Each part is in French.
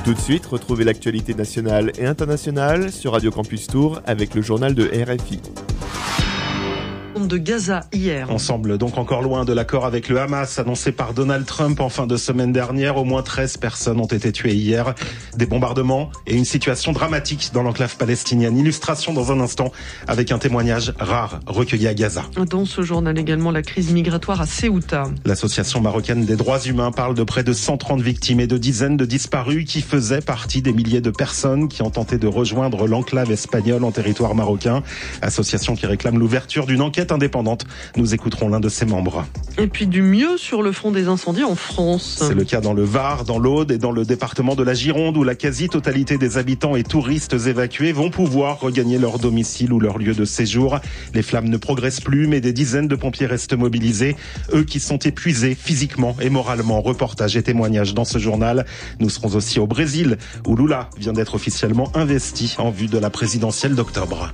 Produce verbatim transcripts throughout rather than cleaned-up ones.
Tout de suite, retrouvez l'actualité nationale et internationale sur Radio Campus Tours avec le journal de R F I. De Gaza hier. On semble donc encore loin de l'accord avec le Hamas annoncé par Donald Trump en fin de semaine dernière. Au moins treize personnes ont été tuées hier. Des bombardements et une situation dramatique dans l'enclave palestinienne. Illustration dans un instant avec un témoignage rare recueilli à Gaza. Dans ce journal également, la crise migratoire à Ceuta. L'association marocaine des droits humains parle de près de cent trente victimes et de dizaines de disparus qui faisaient partie des milliers de personnes qui ont tenté de rejoindre l'enclave espagnole en territoire marocain. Association qui réclame l'ouverture d'une enquête indépendante. Nous écouterons l'un de ses membres. Et puis du mieux sur le front des incendies en France. C'est le cas dans le Var, dans l'Aude et dans le département de la Gironde où la quasi-totalité des habitants et touristes évacués vont pouvoir regagner leur domicile ou leur lieu de séjour. Les flammes ne progressent plus mais des dizaines de pompiers restent mobilisés. Eux qui sont épuisés physiquement et moralement. Reportage et témoignages dans ce journal. Nous serons aussi au Brésil où Lula vient d'être officiellement investi en vue de la présidentielle d'octobre.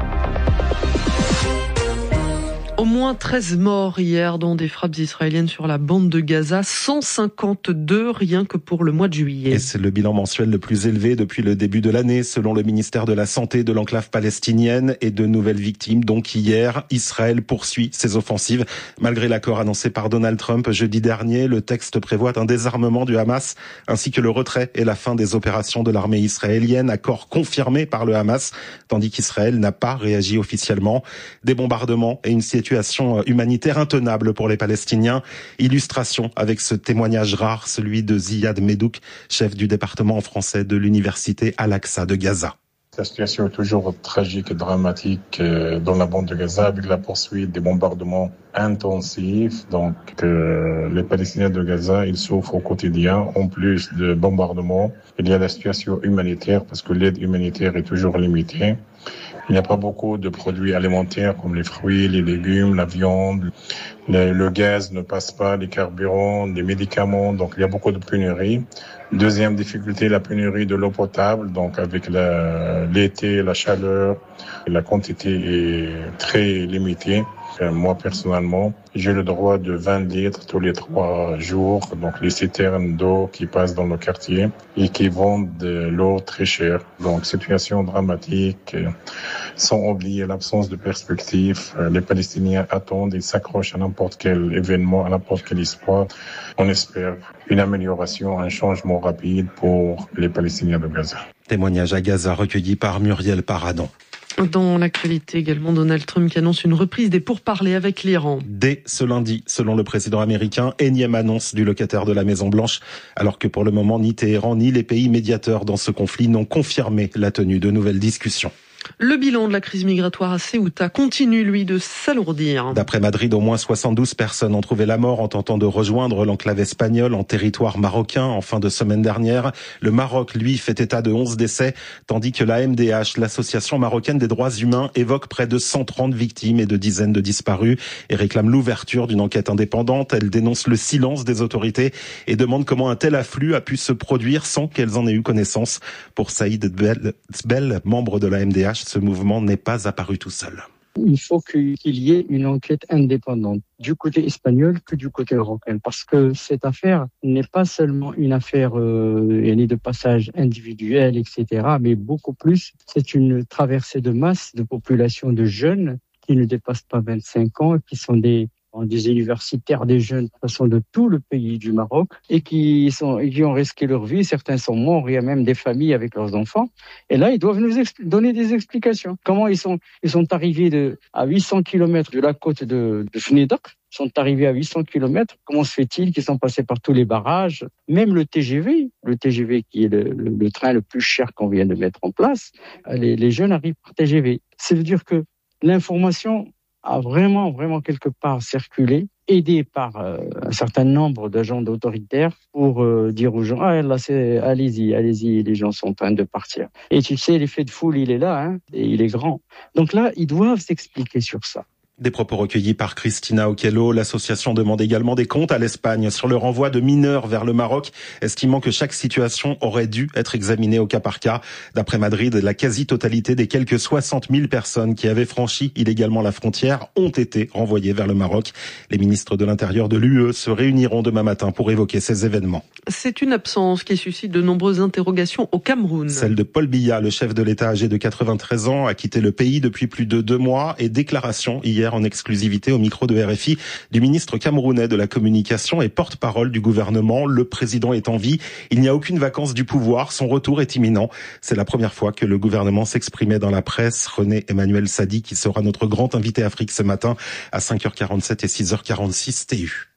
Au moins treize morts hier, dont des frappes israéliennes sur la bande de Gaza, cent cinquante-deux rien que pour le mois de juillet. Et c'est le bilan mensuel le plus élevé depuis le début de l'année, selon le ministère de la Santé de l'enclave palestinienne, et de nouvelles victimes. Donc hier, Israël poursuit ses offensives. Malgré l'accord annoncé par Donald Trump jeudi dernier, le texte prévoit un désarmement du Hamas, ainsi que le retrait et la fin des opérations de l'armée israélienne, accord confirmé par le Hamas, tandis qu'Israël n'a pas réagi officiellement. Des bombardements et une situation humanitaire intenable pour les Palestiniens. Illustration avec ce témoignage rare, celui de Ziad Medouk, chef du département français de l'université Al-Aqsa de Gaza. La situation est toujours tragique et dramatique dans la bande de Gaza avec la poursuite des bombardements intensifs. Donc euh, les Palestiniens de Gaza, ils souffrent au quotidien. En plus de bombardements, il y a la situation humanitaire parce que l'aide humanitaire est toujours limitée. Il n'y a pas beaucoup de produits alimentaires comme les fruits, les légumes, la viande, le, le gaz ne passe pas, les carburants, les médicaments, donc il y a beaucoup de pénurie. Deuxième difficulté, la pénurie de l'eau potable, donc avec la, l'été, la chaleur, la quantité est très limitée. Moi, personnellement, j'ai le droit de vingt litres tous les trois jours, donc les citernes d'eau qui passent dans le quartier et qui vendent de l'eau très chère. Donc, situation dramatique, sans oublier l'absence de perspective. Les Palestiniens attendent, ils s'accrochent à n'importe quel événement, à n'importe quel espoir. On espère une amélioration, un changement rapide pour les Palestiniens de Gaza. Témoignage à Gaza recueilli par Muriel Paradon. Dans l'actualité également, Donald Trump qui annonce une reprise des pourparlers avec l'Iran. Dès ce lundi, selon le président américain, énième annonce du locataire de la Maison-Blanche, alors que pour le moment, ni Téhéran ni les pays médiateurs dans ce conflit n'ont confirmé la tenue de nouvelles discussions. Le bilan de la crise migratoire à Ceuta continue, lui, de s'alourdir. D'après Madrid, au moins soixante-douze personnes ont trouvé la mort en tentant de rejoindre l'enclave espagnole en territoire marocain en fin de semaine dernière. Le Maroc, lui, fait état de onze décès, tandis que la M D H, l'association marocaine des droits humains, évoque près de cent trente victimes et de dizaines de disparus et réclame l'ouverture d'une enquête indépendante. Elle dénonce le silence des autorités et demande comment un tel afflux a pu se produire sans qu'elles en aient eu connaissance. Pour Saïd Zbel, membre de la M D H, ce mouvement n'est pas apparu tout seul. Il faut qu'il y ait une enquête indépendante du côté espagnol que du côté européen, parce que cette affaire n'est pas seulement une affaire euh, de passage individuel, et cetera, mais beaucoup plus, c'est une traversée de masse de population de jeunes qui ne dépassent pas vingt-cinq ans, qui sont des des universitaires, des jeunes de toute façon de tout le pays du Maroc et qui sont qui ont risqué leur vie. Certains sont morts, il y a même des familles avec leurs enfants. Et là, ils doivent nous expl- donner des explications. Comment ils sont ils sont arrivés de à huit cents kilomètres de la côte de, de Fnedak, sont arrivés à huit cents kilomètres. Comment se fait-il qu'ils sont passés par tous les barrages, même le T G V, le T G V qui est le, le, le train le plus cher qu'on vient de mettre en place. Les, les jeunes arrivent par T G V. Ça veut dire que l'information a vraiment, vraiment quelque part circulé, aidé par euh, un certain nombre d'agents autoritaires pour euh, dire aux gens « Ah là, c'est, allez-y, allez-y, les gens sont en train de partir. » Et tu sais, l'effet de foule, il est là, hein, et il est grand. Donc là, ils doivent s'expliquer sur ça. Des propos recueillis par Cristina Okello. L'association demande également des comptes à l'Espagne sur le renvoi de mineurs vers le Maroc, estimant que chaque situation aurait dû être examinée au cas par cas. D'après Madrid, la quasi-totalité des quelques soixante mille personnes qui avaient franchi illégalement la frontière ont été renvoyées vers le Maroc. Les ministres de l'Intérieur de l'U E se réuniront demain matin pour évoquer ces événements. C'est une absence qui suscite de nombreuses interrogations au Cameroun. Celle de Paul Biya, le chef de l'État âgé de quatre-vingt-treize ans, a quitté le pays depuis plus de deux mois et déclaration hier en exclusivité au micro de R F I du ministre camerounais de la communication et porte-parole du gouvernement. Le président est en vie. Il n'y a aucune vacance du pouvoir. Son retour est imminent. C'est la première fois que le gouvernement s'exprimait dans la presse. René Emmanuel Sadi, qui sera notre grand invité Afrique ce matin à cinq heures quarante-sept et six heures quarante-six T U.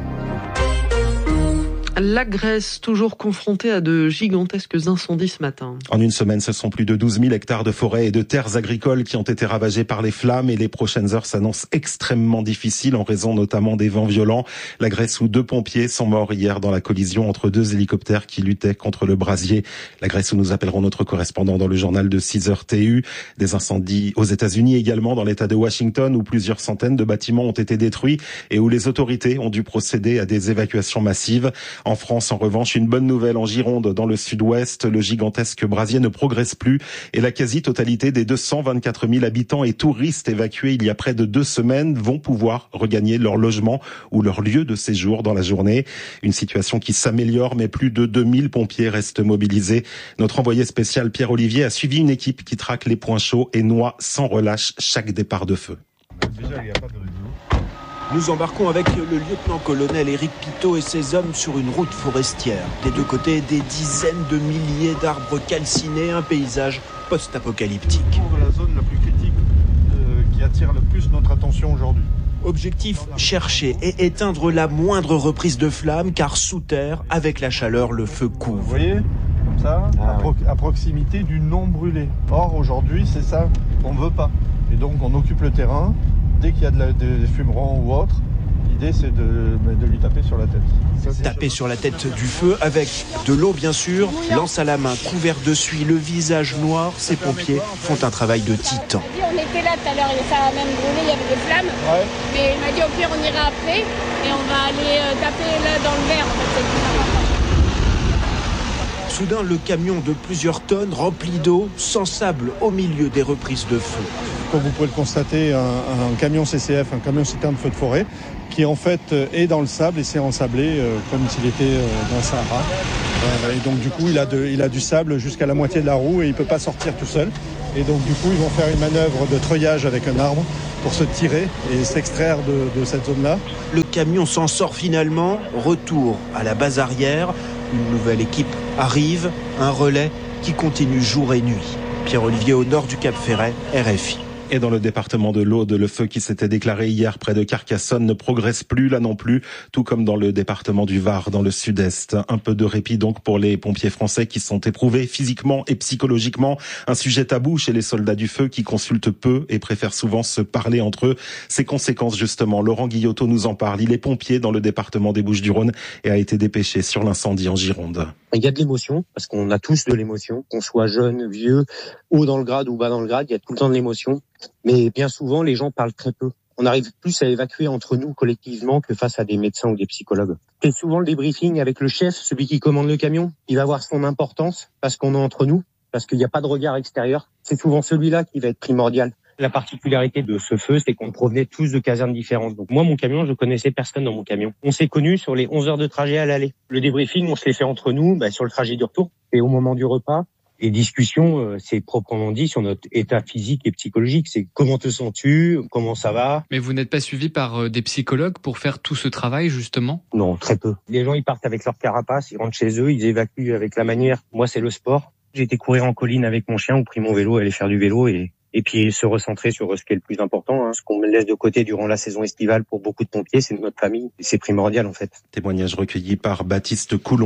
La Grèce, toujours confrontée à de gigantesques incendies ce matin. En une semaine, ce sont plus de douze mille hectares de forêts et de terres agricoles qui ont été ravagés par les flammes et les prochaines heures s'annoncent extrêmement difficiles en raison notamment des vents violents. La Grèce où deux pompiers sont morts hier dans la collision entre deux hélicoptères qui luttaient contre le brasier. La Grèce où nous appellerons notre correspondant dans le journal de six heures T U. Des incendies aux États-Unis également, dans l'État de Washington où plusieurs centaines de bâtiments ont été détruits et où les autorités ont dû procéder à des évacuations massives. En France, en revanche, une bonne nouvelle en Gironde, dans le sud-ouest, le gigantesque brasier ne progresse plus et la quasi-totalité des deux cent vingt-quatre mille habitants et touristes évacués il y a près de deux semaines vont pouvoir regagner leur logement ou leur lieu de séjour dans la journée. Une situation qui s'améliore, mais plus de deux mille pompiers restent mobilisés. Notre envoyé spécial Pierre Olivier a suivi une équipe qui traque les points chauds et noie sans relâche chaque départ de feu. Déjà, il n'y a pas de Nous embarquons avec le lieutenant-colonel Éric Pitot et ses hommes sur une route forestière. Des deux côtés, des dizaines de milliers d'arbres calcinés, un paysage post-apocalyptique. La zone la plus critique euh, qui attire le plus notre attention aujourd'hui. Objectif, chercher et éteindre la moindre reprise de flamme, car sous terre, avec la chaleur, le feu couve. Vous voyez, comme ça, ah, à, pro- oui. à proximité du non brûlé. Or, aujourd'hui, c'est ça qu'on ne veut pas. Et donc, on occupe le terrain. Dès qu'il y a de la, des fumerons ou autre, l'idée c'est de, de lui taper sur la tête. Ça, taper sur la tête du feu avec de l'eau bien sûr, lance à la main, couvert de suie, le visage noir, ces pompiers font un travail de titan. On était là tout à l'heure, ça a même brûlé, il y avait des flammes, ouais. Mais il m'a dit au pire on ira après et on va aller taper là dans le verre, en fait, c'est plus important. Soudain, le camion de plusieurs tonnes rempli d'eau, sans sable au milieu des reprises de feu. Comme vous pouvez le constater, un, un camion C C F, un camion citerne de feu de forêt, qui en fait est dans le sable et s'est ensablé euh, comme s'il était euh, dans le Sahara. Euh, et donc du coup, il a, de, il a du sable jusqu'à la moitié de la roue et il ne peut pas sortir tout seul. Et donc du coup, ils vont faire une manœuvre de treuillage avec un arbre pour se tirer et s'extraire de, de cette zone-là. Le camion s'en sort finalement, retour à la base arrière. Une nouvelle équipe arrive, un relais qui continue jour et nuit. Pierre-Olivier au nord du Cap Ferret, R F I. Et dans le département de l'Aude, le feu qui s'était déclaré hier près de Carcassonne ne progresse plus là non plus, tout comme dans le département du Var, dans le sud-est. Un peu de répit donc pour les pompiers français qui sont éprouvés physiquement et psychologiquement. Un sujet tabou chez les soldats du feu qui consultent peu et préfèrent souvent se parler entre eux. Ses conséquences justement, Laurent Guillotot nous en parle. Il est pompier dans le département des Bouches-du-Rhône et a été dépêché sur l'incendie en Gironde. Il y a de l'émotion, parce qu'on a tous de l'émotion, qu'on soit jeune, vieux, haut dans le grade ou bas dans le grade, il y a tout le temps de l'émotion. Mais bien souvent, les gens parlent très peu. On arrive plus à évacuer entre nous collectivement que face à des médecins ou des psychologues. C'est souvent le débriefing avec le chef, celui qui commande le camion. Il va avoir son importance parce qu'on est entre nous, parce qu'il n'y a pas de regard extérieur. C'est souvent celui-là qui va être primordial. La particularité de ce feu, c'est qu'on provenait tous de casernes différentes. Donc moi, mon camion, je connaissais personne dans mon camion. On s'est connus sur les onze heures de trajet à l'aller. Le débriefing, on se l'est fait entre nous bah, sur le trajet du retour et au moment du repas. Les discussions, euh, c'est proprement dit sur notre état physique et psychologique. C'est comment te sens-tu, comment ça va. Mais vous n'êtes pas suivi par euh, des psychologues pour faire tout ce travail, justement ? Non, très peu. Les gens, ils partent avec leur carapace, ils rentrent chez eux, ils évacuent avec la manière. Moi, c'est le sport. J'ai été courir en colline avec mon chien, ou pris mon vélo, aller faire du vélo et... Et puis se recentrer sur ce qui est le plus important, hein, ce qu'on laisse de côté durant la saison estivale pour beaucoup de pompiers, c'est notre famille, c'est primordial en fait. Témoignage recueilli par Baptiste Coulon.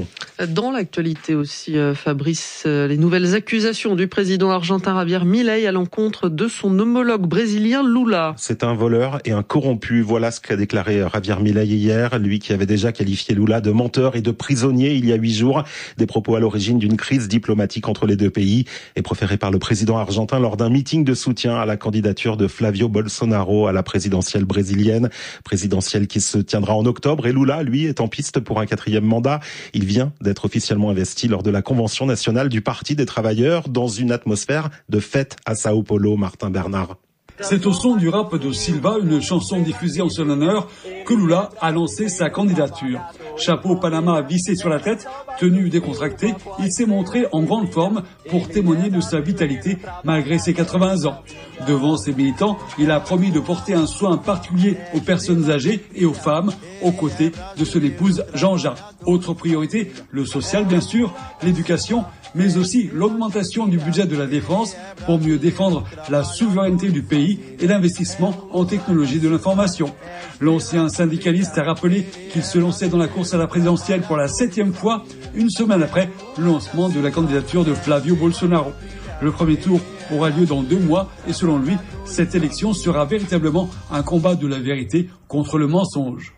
Dans l'actualité aussi, Fabrice, les nouvelles accusations du président argentin Javier Milei à l'encontre de son homologue brésilien Lula. C'est un voleur et un corrompu. Voilà ce qu'a déclaré Javier Milei hier, lui qui avait déjà qualifié Lula de menteur et de prisonnier il y a huit jours. Des propos à l'origine d'une crise diplomatique entre les deux pays et proférés par le président argentin lors d'un meeting de soutien à la candidature de Flavio Bolsonaro à la présidentielle brésilienne. Présidentielle qui se tiendra en octobre et Lula, lui, est en piste pour un quatrième mandat. Il vient d'être officiellement investi lors de la convention nationale du Parti des travailleurs dans une atmosphère de fête à Sao Paulo. Martin Bernard. C'est au son du rap de Silva, une chanson diffusée en son honneur, que Lula a lancé sa candidature. Chapeau Panama vissé sur la tête, tenue décontractée, il s'est montré en grande forme pour témoigner de sa vitalité malgré ses quatre-vingts ans. Devant ses militants, il a promis de porter un soin particulier aux personnes âgées et aux femmes, aux côtés de son épouse Janja. Autre priorité, le social bien sûr, l'éducation, mais aussi l'augmentation du budget de la défense pour mieux défendre la souveraineté du pays et l'investissement en technologie de l'information. L'ancien syndicaliste a rappelé qu'il se lançait dans la course à la présidentielle pour la septième fois, une semaine après le lancement de la candidature de Flavio Bolsonaro. Le premier tour aura lieu dans deux mois et selon lui, cette élection sera véritablement un combat de la vérité contre le mensonge.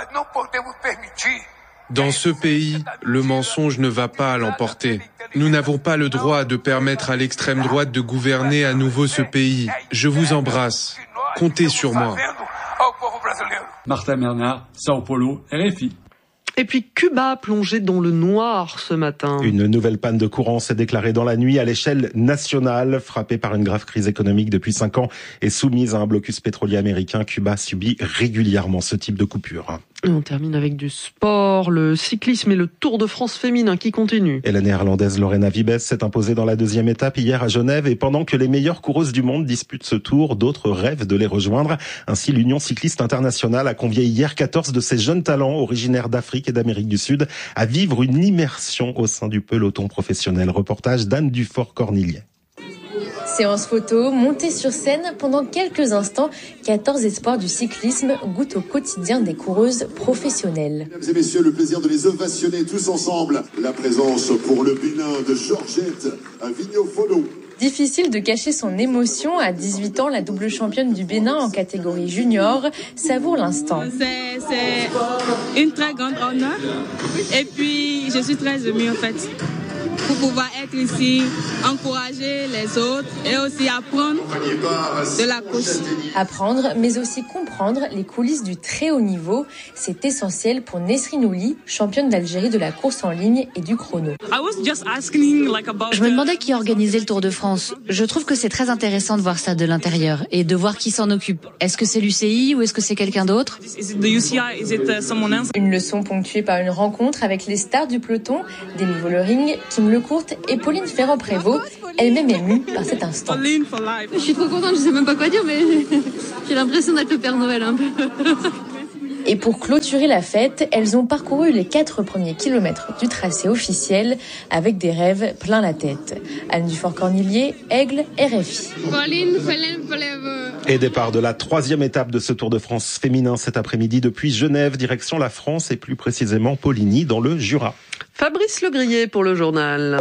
Dans ce pays, le mensonge ne va pas l'emporter. Nous n'avons pas le droit de permettre à l'extrême droite de gouverner à nouveau ce pays. Je vous embrasse. Comptez sur moi. Martin Bernard, Sao Paulo, R F I. Et puis Cuba plongé dans le noir ce matin. Une nouvelle panne de courant s'est déclarée dans la nuit à l'échelle nationale. Frappée par une grave crise économique depuis cinq ans et soumise à un blocus pétrolier américain, Cuba subit régulièrement ce type de coupure. Et on termine avec du sport, le cyclisme et le Tour de France féminin qui continue. Et la néerlandaise Lorena Wiebes s'est imposée dans la deuxième étape hier à Genève et pendant que les meilleures coureuses du monde disputent ce tour, d'autres rêvent de les rejoindre. Ainsi, l'Union cycliste internationale a convié hier quatorze de ces jeunes talents originaires d'Afrique et d'Amérique du Sud à vivre une immersion au sein du peloton professionnel. Reportage d'Anne Dufort-Cornillet. Séance photo, montée sur scène pendant quelques instants, quatorze espoirs du cyclisme goûtent au quotidien des coureuses professionnelles. Mesdames et messieurs, le plaisir de les ovationner tous ensemble. La présence pour le Bénin de Georgette Vigneault-Follo. Difficile de cacher son émotion. À dix-huit ans, la double championne du Bénin en catégorie junior savoure l'instant. C'est, c'est une très grande honneur. Et puis, je suis très émue en fait. Pour pouvoir être ici, encourager les autres et aussi apprendre de la course. Apprendre, mais aussi comprendre les coulisses du très haut niveau, c'est essentiel pour Nesrine Ouli, championne d'Algérie de la course en ligne et du chrono. Je me demandais qui organisait le Tour de France. Je trouve que c'est très intéressant de voir ça de l'intérieur et de voir qui s'en occupe. Est-ce que c'est l'U C I ou est-ce que c'est quelqu'un d'autre ? Une leçon ponctuée par une rencontre avec les stars du peloton, Demi Vollering, Kim Lecourte et Pauline Ferrand-Prévot, elle-même émue par cet instant. Je suis trop contente, je sais même pas quoi dire, mais j'ai l'impression d'être le Père Noël un peu. Et pour clôturer la fête, elles ont parcouru les quatre premiers kilomètres du tracé officiel avec des rêves plein la tête. Anne Dufort-Cornillet, Aigle, R F I. Pauline, Pauline, Et départ de la troisième étape de ce Tour de France féminin cet après-midi depuis Genève, direction la France et plus précisément Poligny dans le Jura. Fabrice Legrier pour le journal.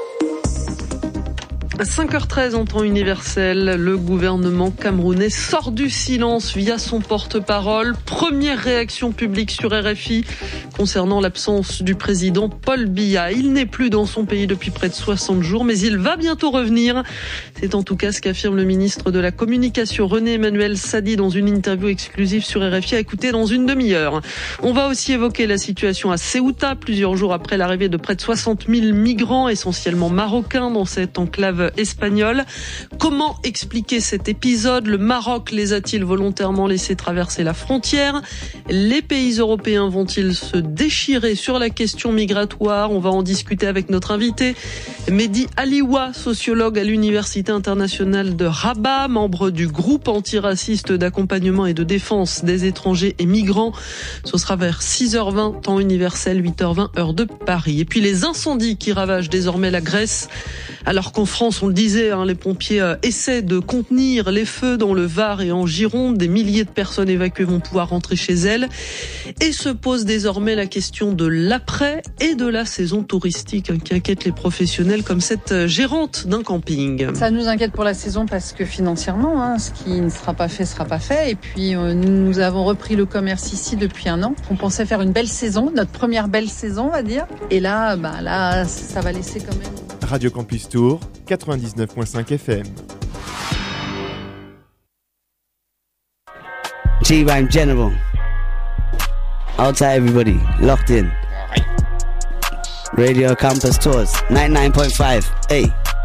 À cinq heures treize en temps universel, le gouvernement camerounais sort du silence via son porte-parole. Première réaction publique sur R F I concernant l'absence du président Paul Biya. Il n'est plus dans son pays depuis près de soixante jours, mais il va bientôt revenir. C'est en tout cas ce qu'affirme le ministre de la Communication René-Emmanuel Sadi dans une interview exclusive sur R F I à écouter dans une demi-heure. On va aussi évoquer la situation à Ceuta, plusieurs jours après l'arrivée de près de soixante mille migrants, essentiellement marocains, dans cette enclave espagnole. Comment expliquer cet épisode ? Le Maroc les a-t-il volontairement laissés traverser la frontière ? Les pays européens vont-ils se déchirer sur la question migratoire ? On va en discuter avec notre invité, Mehdi Aliwa, sociologue à l'Université internationale de Rabat, membre du groupe antiraciste d'accompagnement et de défense des étrangers et migrants. Ce sera vers six heures vingt, temps universel, huit heures vingt, heure de Paris. Et puis les incendies qui ravagent désormais la Grèce, alors qu'en France, France, on le disait, hein, les pompiers euh, essaient de contenir les feux dans le Var et en Gironde. Des milliers de personnes évacuées vont pouvoir rentrer chez elles. Et se pose désormais la question de l'après et de la saison touristique, hein, qui inquiète les professionnels comme cette gérante d'un camping. Ça nous inquiète pour la saison parce que financièrement, hein, ce qui ne sera pas fait sera pas fait. Et puis euh, nous avons repris le commerce ici depuis un an. On pensait faire une belle saison, notre première belle saison, on va dire. Et là, bah là, ça va laisser quand même. Radio Campus Tour, quatre-vingt-dix-neuf virgule cinq F M. G-Rhyme General. Outside everybody, locked in. Radio Campus Tours, ninety-nine point five. Hey.